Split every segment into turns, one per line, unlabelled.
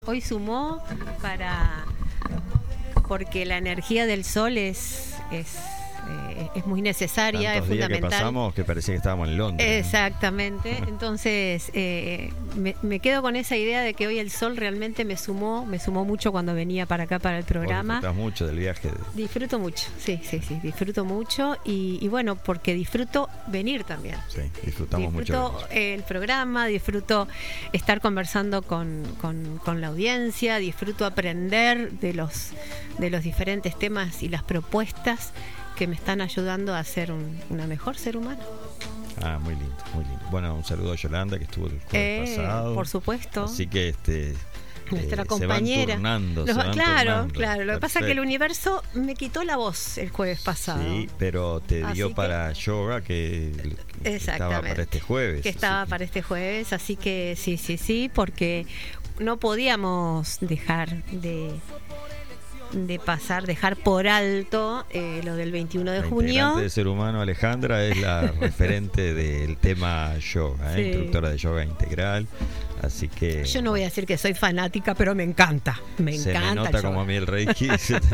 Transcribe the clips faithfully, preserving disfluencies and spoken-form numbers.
hoy sumó para porque la energía del sol es es Eh, es muy necesaria,
Tantos
es
días
fundamental.
Que pasamos que parecía que estábamos en Londres.
Exactamente. ¿no? Entonces eh, me, me quedo con esa idea de que hoy el sol realmente me sumó, me sumó mucho cuando venía para acá para el programa.
Vos disfrutás mucho del viaje. De...
Disfruto mucho, sí, sí, sí, disfruto mucho y, y bueno, porque disfruto venir también.
Sí, disfrutamos
disfruto
mucho.
el programa, disfruto estar conversando con, con, con la audiencia, disfruto aprender de los de los diferentes temas y las propuestas que me están ayudando a ser un una mejor ser humano.
Ah, muy lindo, muy lindo. Bueno, un saludo a Yolanda que estuvo el jueves
eh,
pasado.
Por supuesto.
Así que este
nuestra
eh,
compañera.
Se van turnando,
Los,
se van
claro,
turnando.
claro. Lo
Perfecto.
que pasa es que el universo me quitó la voz el jueves pasado.
Sí, pero te
Así
dio
que,
para yoga que, que estaba para este jueves.
Que estaba
que...
para este jueves, así que sí, sí, sí, porque no podíamos dejar de de pasar, dejar por alto eh, lo del veintiuno de
la
junio. La
integrante de Ser Humano, Alejandra, es la referente del tema yoga, ¿eh? Sí. Instructora de yoga integral, así que...
Yo no voy a decir que soy fanática, pero me encanta, me
se
encanta.
Se me nota como a mí el Reiki.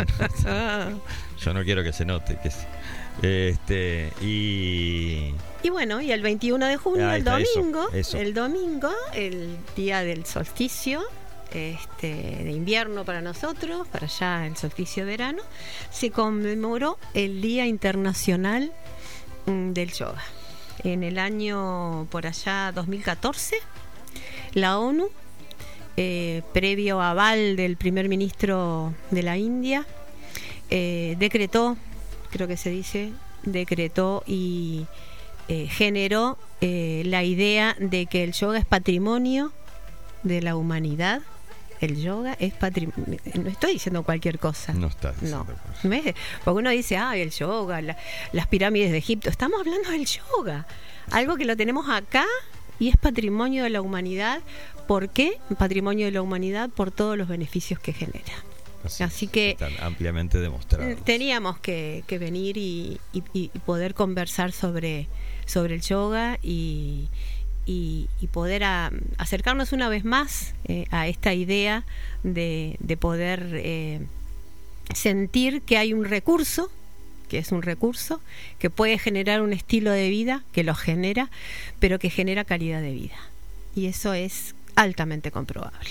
Yo no quiero que se note, que este y...
Y bueno, y el veintiuno de junio, el domingo,
eso, eso.
el domingo, el día del solsticio, Este, de invierno para nosotros, para allá el solsticio de verano, se conmemoró el Día Internacional del Yoga. En el año por allá dos mil catorce, la ONU, eh, previo aval del primer ministro de la India, eh, decretó, creo que se dice, decretó y eh, generó eh, la idea de que el yoga es patrimonio de la humanidad. El yoga es patrimonio. No estoy diciendo cualquier cosa.
No está diciendo.
No. Porque uno dice, ah, el yoga, la, las pirámides de Egipto. Estamos hablando del yoga. Algo que lo tenemos acá y es patrimonio de la humanidad. ¿Por qué? Patrimonio de la humanidad por todos los beneficios que genera.
Así,
Así que
están ampliamente demostrados.
Teníamos que, que venir y, y, y poder conversar sobre, sobre el yoga y Y, y poder a, acercarnos una vez más eh, a esta idea de, de poder eh, sentir que hay un recurso, que es un recurso, que puede generar un estilo de vida, que lo genera, pero que genera calidad de vida. Y eso es altamente comprobable.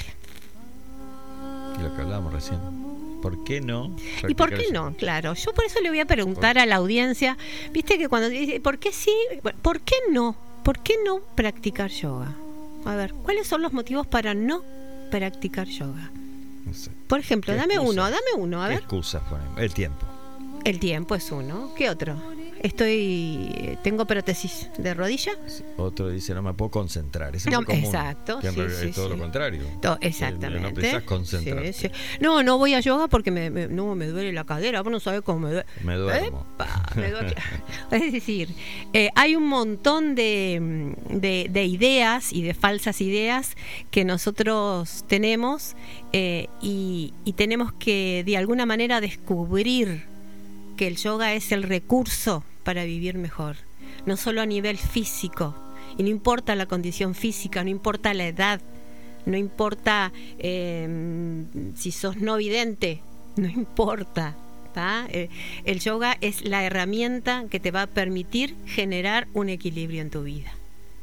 Y lo que hablábamos recién. ¿Por qué no?
¿Y por qué no? Claro, yo por eso le voy a preguntar a la audiencia, viste que cuando dice, ¿por qué sí? ¿Por qué no? ¿Por qué no practicar yoga? A ver, ¿cuáles son los motivos para no practicar yoga?
No sé.
Por ejemplo, dame
excusa?
uno, dame uno, a
¿Qué
ver.
excusas ponemos? El tiempo.
El tiempo es uno. ¿Qué otro? Estoy, tengo prótesis de rodilla.
Otro dice, no me puedo concentrar. Ese
No,
es muy común.
exacto,
que
sí,
es
sí,
todo
sí.
lo contrario.
To- exactamente.
No precisas concentrarte.
Sí, sí. No, no voy a yoga porque me, me, no, me duele la cadera. Vos no sabés cómo me duele.
Me duermo.
Epa, me duele. Es decir, eh, hay un montón de, de, de ideas y de falsas ideas que nosotros tenemos eh, y, y tenemos que de alguna manera descubrir que el yoga es el recurso para vivir mejor, no solo a nivel físico, y no importa la condición física, no importa la edad, no importa eh, si sos no vidente, no importa, ¿tá? Eh, el yoga es la herramienta que te va a permitir generar un equilibrio en tu vida.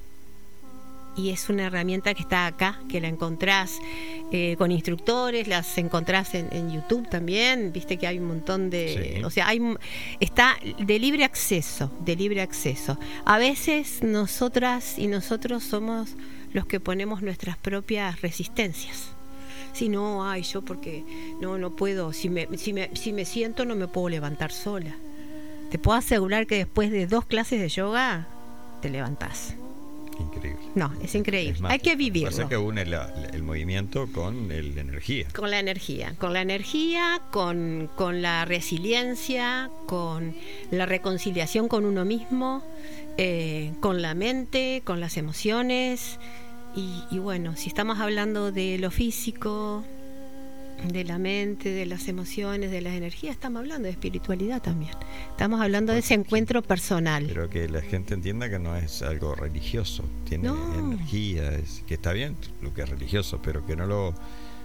Y es una herramienta que está acá, que la encontrás eh, con instructores, las encontrás en, en YouTube también, viste que hay un montón de... Sí. O sea, hay está de libre acceso, de libre acceso. A veces nosotras y nosotros somos los que ponemos nuestras propias resistencias. Si no, ay, yo porque no, no puedo, si me, si me, si me siento no me puedo levantar sola. Te puedo asegurar que después de dos clases de yoga, te levantás.
Increíble.
No, es increíble. Es más, hay que vivirlo.
Pasa que une la, el movimiento con el, la energía.
Con la energía, con la energía, con, con la resiliencia, con la reconciliación con uno mismo, eh, con la mente, con las emociones. Y, y bueno, si estamos hablando de lo físico, de la mente, de las emociones, de las energías, estamos hablando de espiritualidad también. Estamos hablando de ese encuentro personal.
Pero que la gente entienda que no es algo religioso, tiene
no.
energía, es, que está bien lo que es religioso, pero que no lo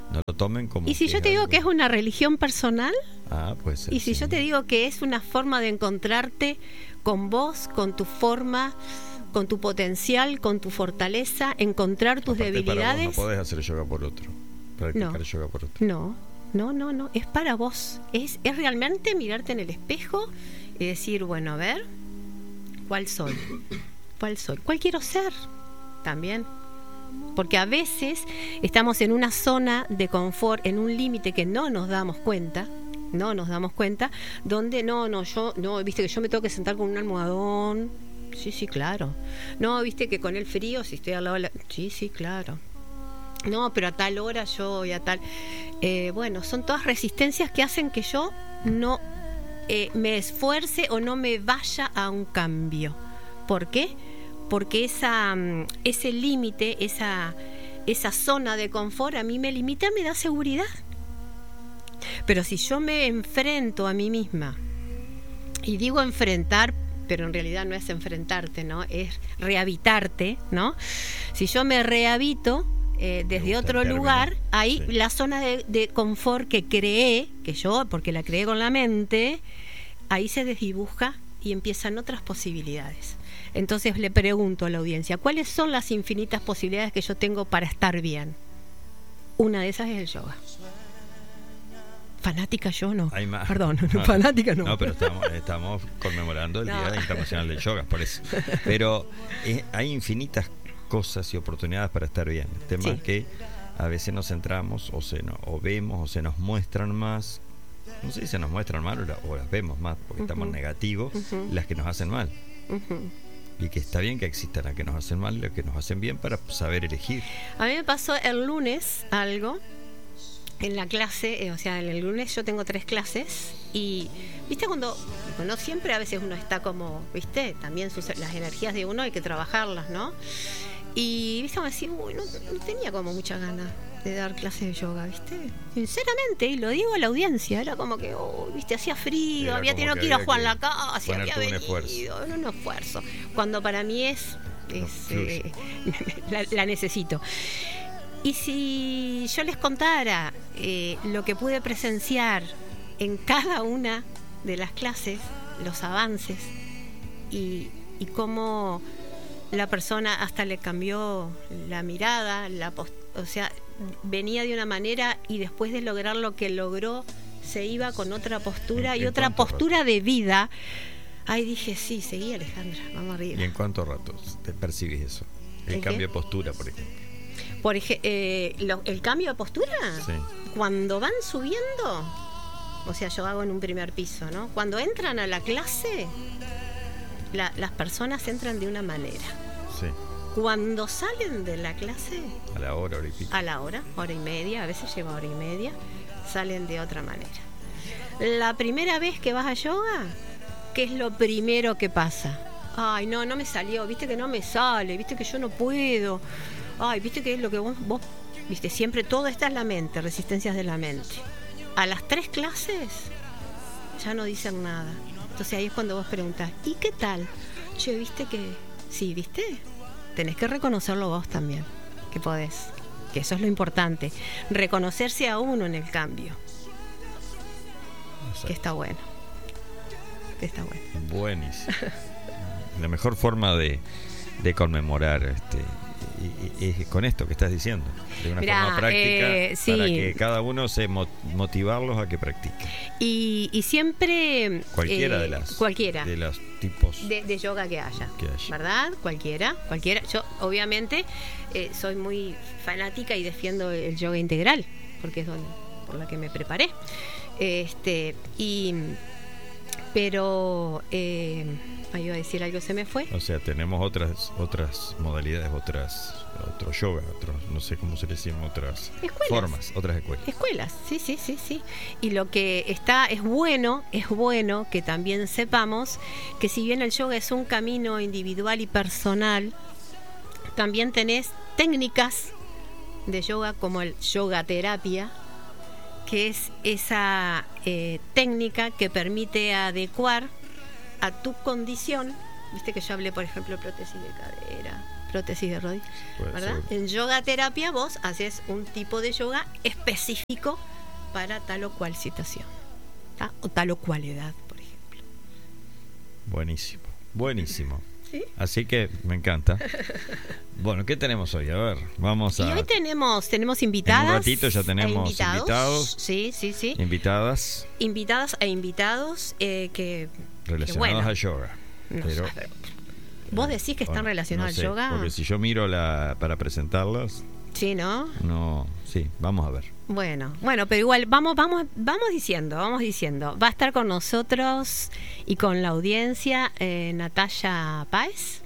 no lo tomen como...
¿Y si yo te digo
algo...
que es una religión personal?
Ah, puede ser.
¿Y si
sí.
yo te digo que es una forma de encontrarte con vos, con tu forma, con tu potencial, con tu fortaleza, encontrar tus
Aparte,
debilidades?
para vos no podés hacer yoga por otro, practicar
No.
yoga por otro.
No, no, no, no, es para vos. Es, es realmente mirarte en el espejo y decir, bueno, a ver, ¿cuál soy? ¿Cuál soy? ¿Cuál quiero ser? También. Porque a veces estamos en una zona de confort, en un límite que no nos damos cuenta, no nos damos cuenta, donde no, no, yo, no, viste que yo me tengo que sentar con un almohadón. Sí, sí, claro. No, viste que con el frío, si estoy al lado de la... Sí, sí, claro. No, pero a tal hora yo y a tal... Eh, bueno, son todas resistencias que hacen que yo no eh, me esfuerce o no me vaya a un cambio. ¿Por qué? Porque esa, ese límite, esa, esa zona de confort a mí me limita, me da seguridad. Pero si yo me enfrento a mí misma, y digo enfrentar, pero en realidad no es enfrentarte, ¿no? Es rehabitarte, ¿no? Si yo me rehabito eh, desde otro lugar, ahí sí. La zona de, de confort que creé, que yo, porque la creé con la mente, ahí se desdibuja y empiezan otras posibilidades. Entonces le pregunto a la audiencia, ¿cuáles son las infinitas posibilidades que yo tengo para estar bien? Una de esas es el yoga. Fanática yo no.
Hay más.
Perdón, no, fanática no.
No, pero estamos, estamos conmemorando el
no.
Día Internacional del Yoga, por eso. Pero eh, hay infinitas cosas y oportunidades para estar bien. El tema es sí. que a veces nos centramos o, se no, o vemos o se nos muestran más, no sé si se nos muestran mal o, la, o las vemos más, porque uh-huh. estamos negativos, uh-huh. las que nos hacen mal. Uh-huh. Y que está bien que existan las que nos hacen mal y las que nos hacen bien para saber elegir.
A mí me pasó el lunes algo en la clase, eh, o sea, en el lunes yo tengo tres clases y, viste, cuando, bueno, siempre a veces uno está como, viste, también sus, las energías de uno hay que trabajarlas, ¿no? Y, viste, como decir, uy, no, no tenía como muchas ganas de dar clases de yoga, viste, sinceramente, y lo digo a la audiencia, era como que, oh, viste, hacía frío, era había tenido que ir a Juan la casa, había venido, un esfuerzo. Era un esfuerzo, cuando para mí es, es no, eh, la, la necesito. Y si yo les contara eh, lo que pude presenciar en cada una de las clases, los avances y, y cómo la persona hasta le cambió la mirada, la post- o sea, venía de una manera y después de lograr lo que logró se iba con otra postura y otra postura rato? de vida. Ahí dije, sí, seguí Alejandra, vamos arriba.
¿Y en cuántos ratos te percibís eso? El, ¿El cambio qué? de postura, por ejemplo.
Por ej- eh, lo, ¿El cambio de postura?
Sí.
Cuando van subiendo, o sea, yo hago en un primer piso, ¿no? Cuando entran a la clase, la, las personas entran de una manera.
Sí.
Cuando salen de la clase,
a la hora, hora y pico.
A la hora, hora y media, a veces lleva hora y media, salen de otra manera. La primera vez que vas a yoga, ¿qué es lo primero que pasa? Ay, no, no me salió, viste que no me sale, viste que yo no puedo. Ay, viste que es lo que vos, vos, viste, siempre todo está en la mente, resistencias de la mente. A las tres clases ya no dicen nada. Entonces ahí es cuando vos preguntás, ¿y qué tal? Che, viste que, sí, viste, tenés que reconocerlo vos también, que podés, que eso es lo importante, reconocerse a uno en el cambio. Exacto. Que está bueno, que está bueno.
Buenísimo. La mejor forma de, de conmemorar este Y, y, y con esto que estás diciendo, de una Mirá, forma práctica,
eh, sí.
para que cada uno se mo- motivarlos a que practiquen.
Y, y siempre
cualquiera
eh,
de las
cualquiera
de los tipos
de, de yoga que haya,
que haya,
¿verdad? Cualquiera, cualquiera. Yo obviamente eh, soy muy fanática y defiendo el yoga integral, porque es donde, por la que me preparé. Este y pero eh, iba a decir algo, se me fue.
O sea, tenemos otras otras modalidades, otras otro yoga, otros, no sé cómo se le llaman, otras escuelas. formas, otras escuelas.
Escuelas, sí, sí, sí, sí. Y lo que está es bueno, es bueno que también sepamos que si bien el yoga es un camino individual y personal, también tenés técnicas de yoga como el yoga terapia, que es esa eh, técnica que permite adecuar a tu condición. Viste que yo hablé, por ejemplo, prótesis de cadera, prótesis de rodilla,
Puede
¿verdad?
ser.
En yoga terapia vos haces un tipo de yoga específico para tal o cual situación, ¿tá? O tal o cual edad, por ejemplo.
Buenísimo, buenísimo.
¿Sí?
Así que me encanta. Bueno, ¿qué tenemos hoy? A ver, vamos a...
Y hoy tenemos, tenemos invitadas.
En un ratito ya tenemos
e invitados.
invitados.
Sí, sí, sí.
Invitadas.
Invitadas e invitados eh, que...
Relacionados
que bueno,
al yoga.
no
Pero,
sé, pero ¿vos decís que están
bueno,
relacionados
no sé,
al yoga?
Porque si yo miro la para presentarlas,
Sí, ¿no?
no... Sí, vamos a ver.
Bueno, bueno, pero igual vamos, vamos, vamos diciendo, vamos diciendo. Va a estar con nosotros y con la audiencia eh, Natalia Páez,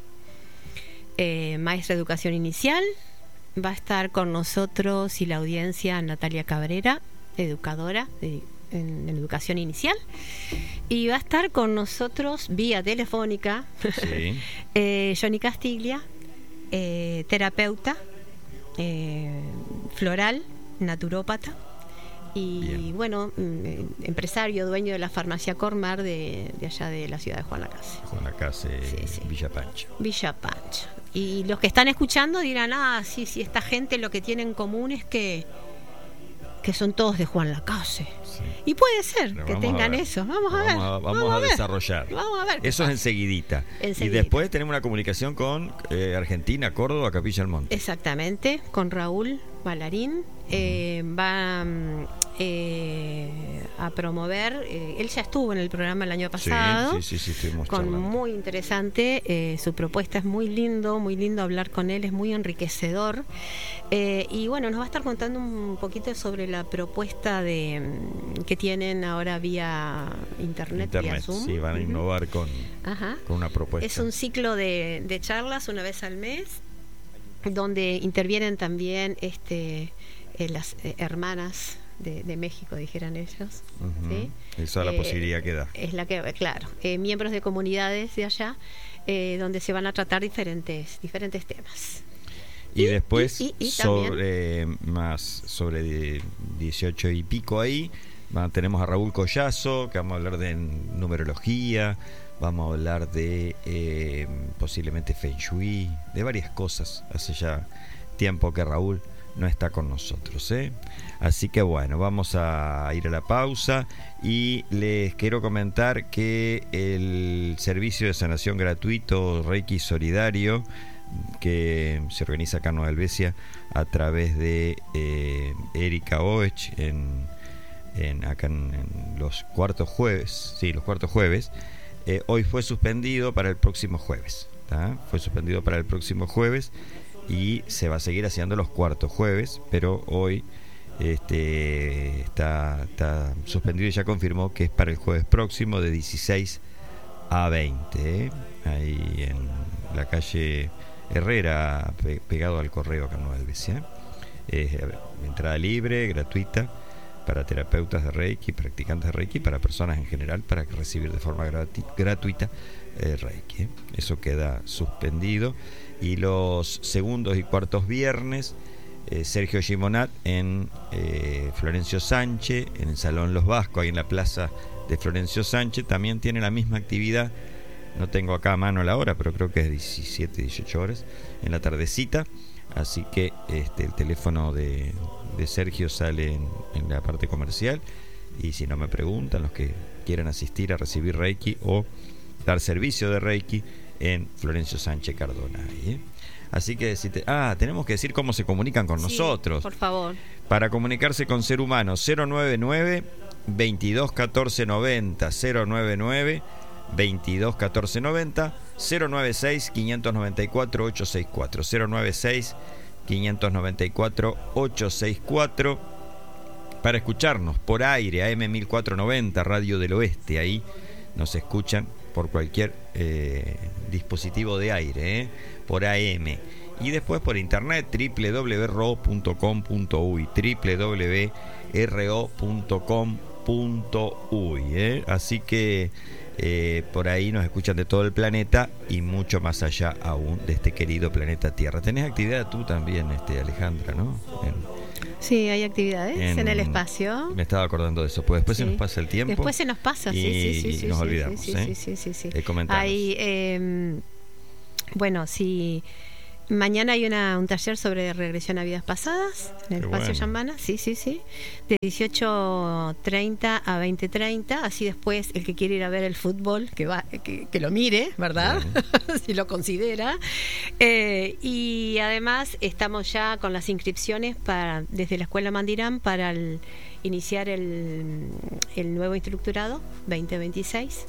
eh, maestra de educación inicial. Va a estar con nosotros y la audiencia Natalia Cabrera, educadora de, en, en educación inicial. Y va a estar con nosotros vía telefónica
Sí.
eh, Johnny Castiglia, eh, terapeuta eh, floral, naturópata y
Bien.
bueno, mm, empresario, dueño de la farmacia Cormar de, de allá de la ciudad de Juan Lacase,
Con la casa de
Sí, sí.
Villa Pancha.
Villa Pancha. Y los que están escuchando dirán, ah, sí, sí, esta gente lo que tiene en común es que que son todos de Juan Lacase.
Sí.
Y puede ser
Pero
que
vamos a
tengan
ver.
eso. Vamos a
Vamos
ver.
a- vamos a
ver.
desarrollar.
Vamos a ver. qué
Eso es
pasa.
enseguidita.
Enseguidita.
Y después tenemos una comunicación con eh, Argentina, Córdoba, Capilla del Monte.
Exactamente, con Raúl Ballarín. Eh, va mm, eh, a promover, eh, él ya estuvo en el programa el año
Sí,
pasado,
sí, sí, sí, estuvimos
con
charlando.
muy interesante, eh, su propuesta es muy lindo, muy lindo hablar con él, es muy enriquecedor. Eh, y bueno, nos va a estar contando un poquito sobre la propuesta de mm, que tienen ahora vía internet, vía
Internet,
Zoom.
sí, van a
Ujú.
innovar con,
Ajá.
con una propuesta.
Es un ciclo de, de charlas una vez al mes, donde intervienen también este eh, las eh, hermanas de, de México, dijeran ellos.
Ujú.
¿Sí?
Esa es la
Eh,
posibilidad que da.
Es la que, claro, eh, miembros de comunidades de allá, eh, donde se van a tratar diferentes, diferentes temas.
Y,
y-
después,
y- y- y
sobre más sobre de dieciocho y pico ahí, va- tenemos a Raúl Collazo, que vamos a hablar de numerología, vamos a hablar de eh, posiblemente Feng Shui, de varias cosas. Hace ya tiempo que Raúl no está con nosotros, ¿eh? Así que bueno, vamos a ir a la pausa y les quiero comentar que el servicio de sanación gratuito Reiki Solidario que se organiza acá en Nueva Helvecia a través de eh, Erika Oech en, en acá en, en los cuartos jueves, sí, los cuartos jueves, eh, hoy fue suspendido para el próximo jueves, ¿tá? Fue suspendido para el próximo jueves y se va a seguir haciendo los cuartos jueves, pero hoy este, está, está suspendido y ya confirmó que es para el jueves próximo de dieciséis a veinte, ¿eh? Ahí en la calle Herrera, pe- pegado al correo acá en Nueva Helvecia. Eh, entrada libre, gratuita, para terapeutas de Reiki, practicantes de Reiki, para personas en general, para recibir de forma grati- gratuita eh, Reiki. ¿eh? Eso queda suspendido. Y los segundos y cuartos viernes, eh, Sergio Gimonat en eh, Florencio Sánchez, en el Salón Los Vascos, ahí en la plaza de Florencio Sánchez, también tiene la misma actividad. No tengo acá a mano la hora, pero creo que es diecisiete, dieciocho horas en la tardecita. Así que este, el teléfono de, de Sergio sale en, en la parte comercial. Y si no me preguntan, los que quieran asistir a recibir Reiki o dar servicio de Reiki en Florencio Sánchez Cardona. ¿eh? Así que si te, ah, tenemos que decir cómo se comunican con
Sí,
nosotros.
por favor.
Para comunicarse con Ser Humano, cero noventa y nueve, veintidós catorce noventa, cero noventa y nueve, veintidós catorce noventa, cero noventa y seis, quinientos noventa y cuatro, ochocientos sesenta y cuatro, cero noventa y seis, quinientos noventa y cuatro, ochocientos sesenta y cuatro. Para escucharnos por aire, A M mil cuatrocientos noventa, Radio del Oeste, ahí nos escuchan por cualquier eh, dispositivo de aire, ¿eh? Por A M. Y después por internet, doble u doble u doble u punto r o punto com punto u y, doble u doble u doble u punto r o punto com punto u y, ¿eh? Así que eh, por ahí nos escuchan de todo el planeta y mucho más allá aún de este querido planeta Tierra. Tenés actividad tú también, este, Alejandra, ¿no? En,
Sí, hay actividades en,
en
el espacio.
Me estaba acordando de eso, pues después
Sí.
se nos pasa el tiempo.
Después se nos pasa, sí,
y,
sí, sí, sí,
y nos
sí,
olvidamos,
sí,
¿eh?
sí, sí, sí, sí.
Eh, comentanos.
Hay, eh, bueno, si Mañana hay una, un taller sobre regresión a vidas pasadas en el
Qué
espacio
bueno.
Yambana, sí, sí, sí, de dieciocho treinta a veinte treinta, así después el que quiere ir a ver el fútbol, que va, que, que lo mire, ¿verdad? Si lo considera. Eh, y además estamos ya con las inscripciones para desde la Escuela Mandirán para el, iniciar el, el nuevo instructorado veinte veintiséis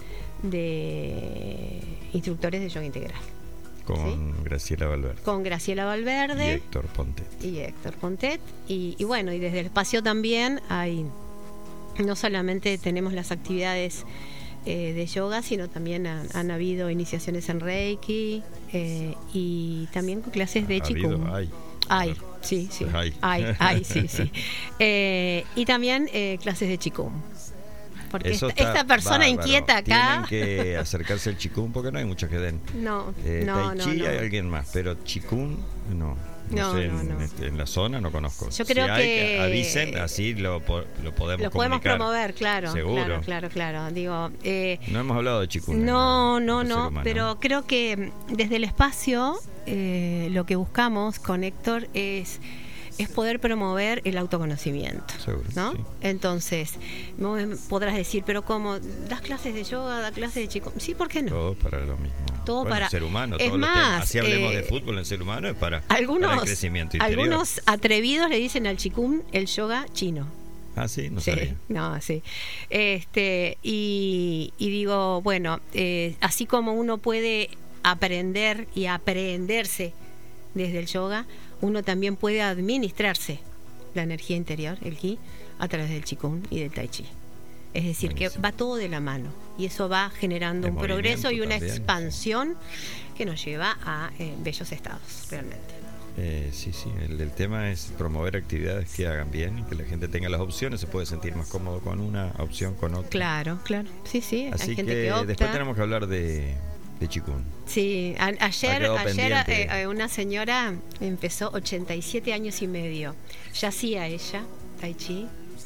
de instructores de yoga integral.
Con
¿Sí?
Graciela Valverde.
Con Graciela Valverde.
Y Héctor Pontet.
Y Héctor Pontet. Y, y bueno, y desde el espacio también hay, no solamente tenemos las actividades eh, de yoga, sino también han, han habido iniciaciones en Reiki eh, y también clases de
Ha habido,
Qigong.
hay.
Hay, sí, sí.
Pues hay.
Hay, hay, sí, sí. Eh, y también eh, clases de Qigong. Porque
Eso
esta,
está
esta persona
bárbaro.
inquieta acá.
Tienen que acercarse al Qigong porque no hay muchos que den.
No,
Eh,
no,
Tai Chi
no, no.
hay alguien más, pero Qigong no. No,
No,
sé,
no,
en,
no.
este, en la zona no conozco.
Yo creo
si hay,
que-
avisen, así lo, po- lo podemos
Lo podemos
comunicar.
promover, claro.
Seguro.
Claro, claro, claro. Digo, eh,
No hemos hablado de Qigong.
No,
en
no,
el ser
no,
humano.
pero creo que desde el espacio eh, lo que buscamos con Héctor es, es poder promover el autoconocimiento,
Seguro,
¿no?
sí.
Entonces, no me podrás decir, pero ¿cómo? ¿Das clases de yoga, das clases de chico? Sí, ¿por qué no?
Todo para lo mismo.
Todo
Bueno,
para-
el ser humano.
es
todos los
más,
temas. Así hablemos
eh,
de fútbol en el ser humano, es para,
Algunos,
para el crecimiento interior.
algunos atrevidos le dicen al Qigong el yoga chino.
Ah, sí, no
Sí,
sabía.
no, sí. Este, y, y digo, bueno, eh, así como uno puede aprender y aprenderse desde el yoga, uno también puede administrarse la energía interior, el ki, a través del Qigong y del Tai Chi. Es decir,
Buenísimo.
que va todo de la mano y eso va generando
El
un progreso y
movimiento
una
también,
expansión que nos lleva a eh, bellos estados, realmente.
Eh, sí, sí, el, el tema es promover actividades que hagan bien y que la gente tenga las opciones, se puede sentir más cómodo con una opción, con otra.
Claro, claro. Sí, sí,
Así
hay gente
que,
que, opta.
después tenemos que hablar de, de Qigong.
Sí, a- ayer,
quedado
ayer
pendiente.
eh, eh, una señora empezó ochenta y siete años y medio. Ya hacía ella Tai Chi.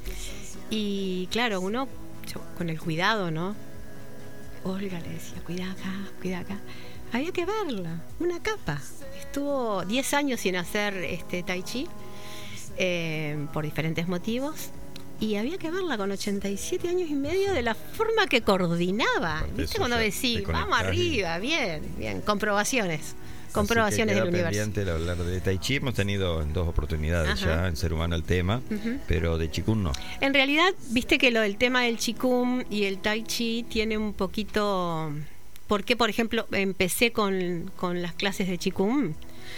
Y claro, uno yo, con el cuidado, ¿no? Olga le decía, cuida acá, cuida acá. Había que verla, una capa. Estuvo diez años sin hacer este Tai Chi eh, por diferentes motivos. Y había que verla con ochenta y siete años y medio de la forma que coordinaba.
Aparte
¿Viste
eso
cuando
ya
decís,
te
vamos
conectás y-
arriba, bien, bien, comprobaciones, comprobaciones
Así
del
que queda
universo.
pendiente el hablar de Tai Chi. Hemos tenido en dos oportunidades
Ajá.
ya en Ser Humano el tema,
Ujú.
pero de Qigong no.
En realidad, viste que lo del tema del Qigong y el Tai Chi tiene un poquito... ¿Por qué, por ejemplo, empecé con, con las clases de Qigong?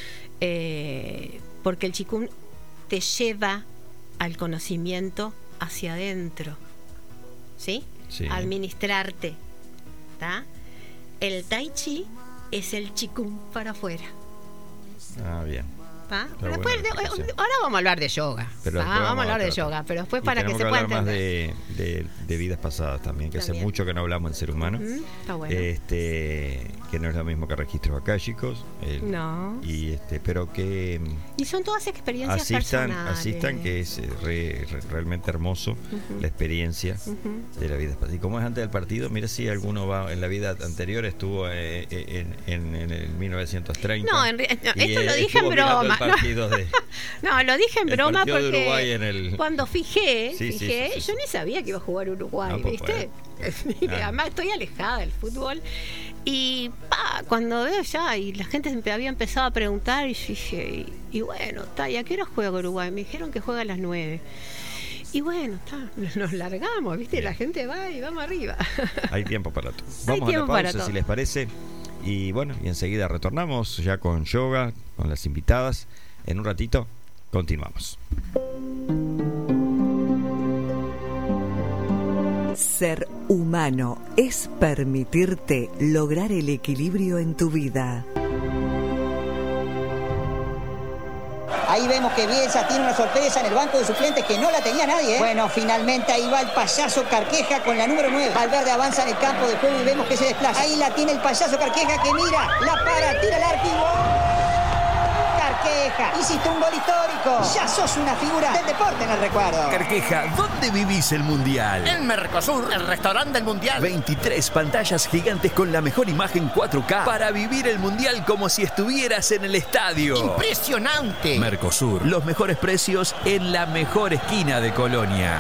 Eh, porque el Qigong te lleva al conocimiento hacia adentro, ¿sí?
Sí.
Administrarte, ¿tá? El Tai Chi es el Qigong para afuera.
Ah, bien.
¿tá?
Está
Pero
buena
después,
la
de-
explicación.
ahora vamos a hablar de yoga.
Pero
¿tá?
después
Vamos a hablar de
tratar.
yoga, pero después
Y
para que
tenemos
se
que
pueda
hablar más
entender.
de, de, de vidas pasadas también, que
También.
hace mucho que no hablamos en Ser Humano.
Ujú, está bueno.
Este, que no es lo mismo que registros akáshicos. el-
No.
Y este, pero que mm,
Y son todas experiencias
asistan,
personales.
asistan, que es eh, re- re- realmente hermoso
Ujú.
la experiencia
Ujú.
de la vida. Y como es antes del partido, mira si alguno va en la vida anterior estuvo eh, eh, en, en, en el mil novecientos treinta.
No, en re- no,
y,
esto lo
eh,
dije en
estuvo mirando
broma.
el partido de-
No, lo dije en
el
broma
partido de
porque
Uruguay en el-
cuando fijé,
Sí, sí,
fijé,
sí, sí,
yo
sí.
ni sabía que iba a jugar Uruguay,
Ah, pues,
¿viste? Y
Ah.
además estoy alejada del fútbol. Y pa, cuando veo ya, y la gente me había empezado a preguntar, y yo dije, y, y bueno, está, ¿y a qué hora juega Uruguay? Me dijeron que juega a las nueve. Y bueno, está, nos largamos, ¿viste?
Bien.
La gente va y vamos arriba.
Hay tiempo para todo.
Hay
Vamos a la
tiempo para
pausa,
todo.
si les parece. Y bueno, y enseguida retornamos ya con yoga, con las invitadas. En un ratito continuamos.
Ser humano es permitirte lograr el equilibrio en tu vida.
Ahí vemos que Bielsa tiene una sorpresa en el banco de suplentes que no la tenía nadie, ¿eh? Bueno, finalmente ahí va el payaso Carqueja con la número nueve. Valverde avanza en el campo de juego y vemos que se desplaza. Ahí la tiene el payaso Carqueja que mira, la para, tira el arco y ¡gol! Carqueja, hiciste un gol histórico. Ya sos una figura del deporte en el recuerdo.
Carqueja, ¿dónde vivís el Mundial?
En Mercosur, el restaurante del Mundial.
veintitrés pantallas gigantes con la mejor imagen cuatro K para vivir el Mundial como si estuvieras en el estadio.
¡Impresionante!
Mercosur, los mejores precios en la mejor esquina de Colonia.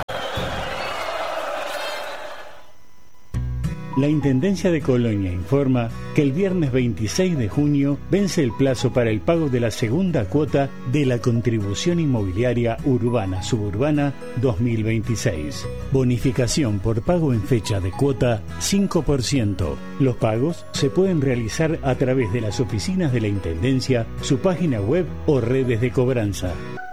La Intendencia de Colonia informa que el viernes veintiséis de junio vence el plazo para el pago de la segunda cuota de la Contribución Inmobiliaria Urbana Suburbana dos mil veintiséis. Bonificación por pago en fecha de cuota cinco por ciento. Los pagos se pueden realizar a través de las oficinas de la Intendencia, su página web o redes de cobranza.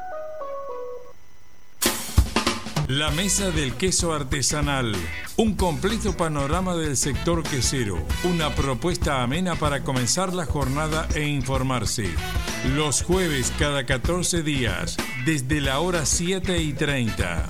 La Mesa del Queso Artesanal. Un completo panorama del sector quesero. Una propuesta amena para comenzar la jornada e informarse. Los jueves cada catorce días, desde la hora siete y treinta.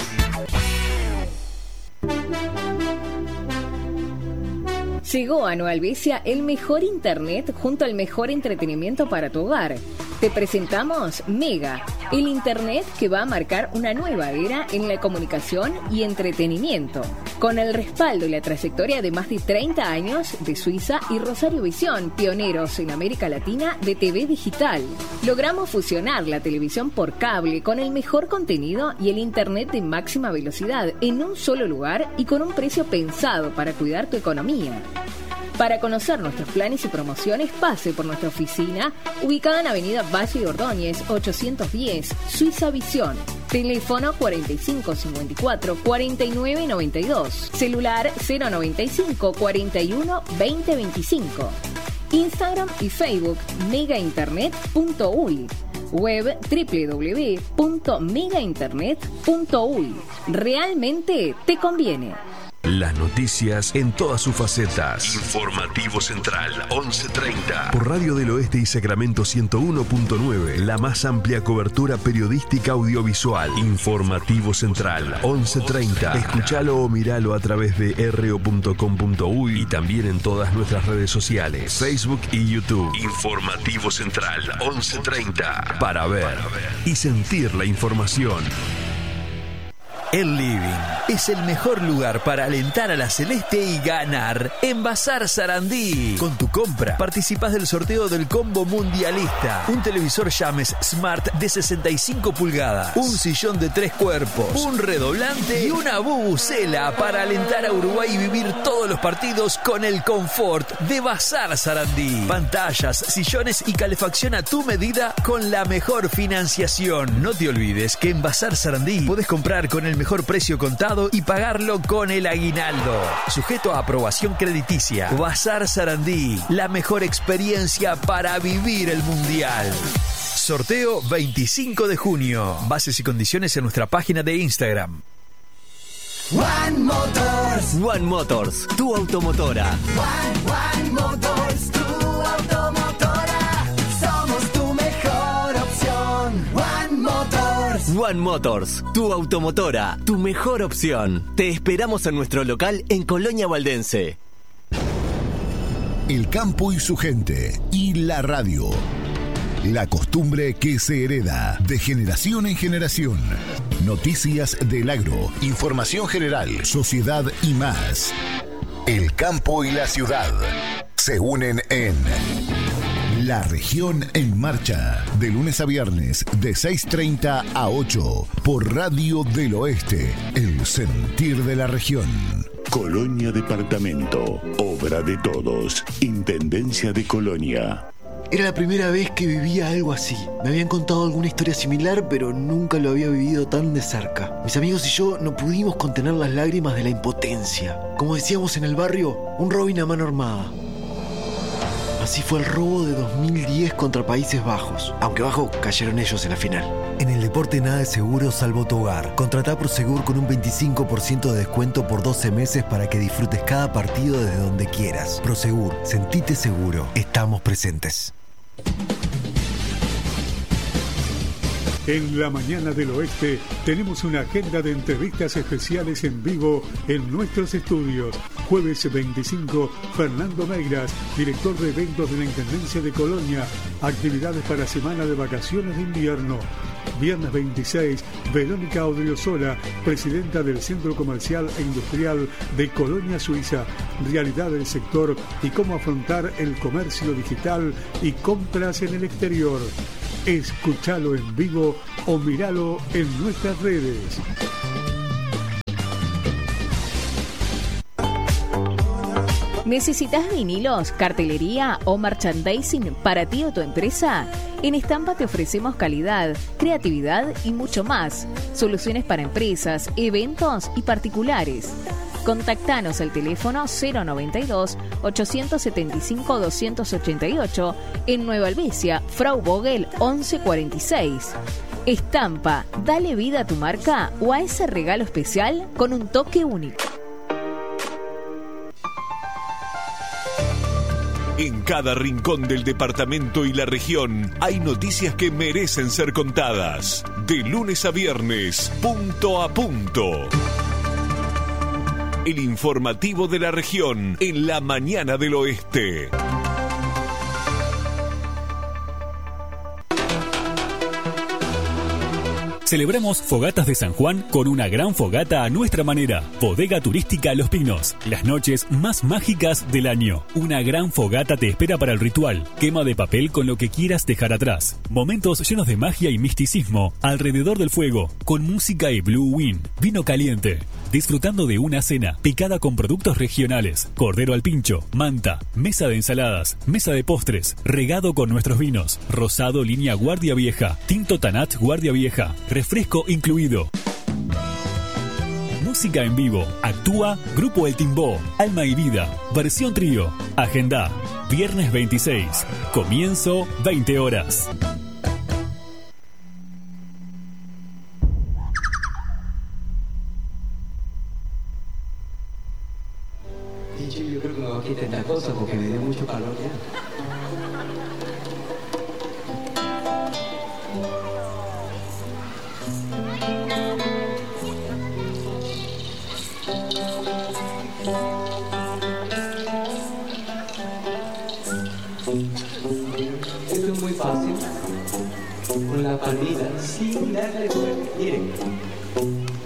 Llegó a Nueva Albesia el mejor internet junto al mejor entretenimiento para tu hogar. Te presentamos Mega, el internet que va a marcar una nueva era en la comunicación y entretenimiento. Con el respaldo y la trayectoria de más de treinta años de Suiza y Rosario Visión, pioneros en América Latina de T V digital. Logramos fusionar la televisión por cable con el mejor contenido y el internet de máxima velocidad en un solo lugar y con un precio pensado para cuidar tu economía. Para conocer nuestros planes y promociones, pase por nuestra oficina, ubicada en Avenida Valle de Ordóñez, ochocientos diez, Suiza Visión. Teléfono cuarenta y cinco cincuenta y cuatro cuarenta y nueve noventa y dos. Celular cero noventa y cinco cuarenta y uno veinte veinticinco. Instagram y Facebook megainternet punto uy. Web doble u doble u doble u punto megainternet punto uy. Realmente te conviene.
Las noticias en todas sus facetas. Informativo Central, once treinta. Por Radio del Oeste y Sacramento ciento uno punto nueve. La más amplia cobertura periodística audiovisual. Informativo Central, once treinta. Escuchalo o miralo a través de r o punto com punto uy y también en todas nuestras redes sociales, Facebook y YouTube. Informativo Central, once treinta. Para ver y sentir la información.
El Living es el mejor lugar para alentar a la Celeste y ganar en Bazar Sarandí. Con tu compra participas del sorteo del combo mundialista. Un televisor Llames Smart de sesenta y cinco pulgadas, un sillón de tres cuerpos, un redoblante y una bubucela para alentar a Uruguay y vivir todos los partidos con el confort de Bazar Sarandí. Pantallas, sillones y calefacción a tu medida con la mejor financiación. No te olvides que en Bazar Sarandí podés comprar con el mejor precio contado y pagarlo con el aguinaldo. Sujeto a aprobación crediticia. Bazar Sarandí, la mejor experiencia para vivir el Mundial. Sorteo veinticinco de junio. Bases y condiciones en nuestra página de Instagram.
One Motors.
One Motors, tu automotora.
One, One Motors, tu automotora. Somos tu mejor opción. One Motors.
One Motors, tu automotora, tu mejor opción. Te esperamos en nuestro local en Colonia Valdense.
El campo y su gente y la radio. La costumbre que se hereda de generación en generación. Noticias del agro, información general, sociedad y más. El campo y la ciudad se unen en La Región en Marcha, de lunes a viernes de seis treinta a ocho por Radio del Oeste, el sentir de la región.
Colonia Departamento, obra de todos, Intendencia de Colonia.
Era la primera vez que vivía algo así. Me habían contado alguna historia similar, pero nunca lo había vivido tan de cerca. Mis amigos y yo no pudimos contener las lágrimas de la impotencia. Como decíamos en el barrio, un Robin a mano armada. Así fue el robo de dos mil diez contra Países Bajos, aunque bajo cayeron ellos en la final.
En el deporte nada es seguro salvo tu hogar. Contratá Prosegur con un veinticinco por ciento de descuento por doce meses para que disfrutes cada partido desde donde quieras. Prosegur, sentite seguro. Estamos presentes.
En la Mañana del Oeste tenemos una agenda de entrevistas especiales en vivo en nuestros estudios. Jueves veinticinco, Fernando Meiras, director de eventos de la Intendencia de Colonia. Actividades para semana de vacaciones de invierno. Viernes veintiséis, Verónica Odriozola, presidenta del Centro Comercial e Industrial de Colonia, Suiza. Realidad del sector y cómo afrontar el comercio digital y compras en el exterior. Escúchalo en vivo o míralo en nuestras redes.
¿Necesitas vinilos, cartelería o merchandising para ti o tu empresa? En Estampa te ofrecemos calidad, creatividad y mucho más. Soluciones para empresas, eventos y particulares. Contactanos al teléfono cero noventa y dos, ochocientos setenta y cinco, doscientos ochenta y ocho en Nueva Albesia, Frau Vogel once cuarenta y seis. Estampa, dale vida a tu marca o a ese regalo especial con un toque único.
En cada rincón del departamento y la región hay noticias que merecen ser contadas. De lunes a viernes, punto a punto. El informativo de la región en la Mañana del Oeste.
Celebramos Fogatas de San Juan con una gran fogata a nuestra manera. Bodega Turística Los Pinos. Las noches más mágicas del año. Una gran fogata te espera para el ritual. Quema de papel con lo que quieras dejar atrás. Momentos llenos de magia y misticismo alrededor del fuego. Con música y Blue Wind. Vino caliente. Disfrutando de una cena picada con productos regionales. Cordero al pincho, manta, mesa de ensaladas, mesa de postres, regado con nuestros vinos. Rosado línea Guardia Vieja. Tinto Tanat Guardia Vieja. Refresco incluido. Música en vivo. Actúa Grupo El Timbó. Alma y Vida. Versión trío. Agenda. Viernes veintiséis. Comienzo veinte horas.
Dicho, yo creo que me voy a quitar esta cosa porque me dio mucho calor ya. Esto es muy fácil. Con la palmita, sin darle vuelta. Miren.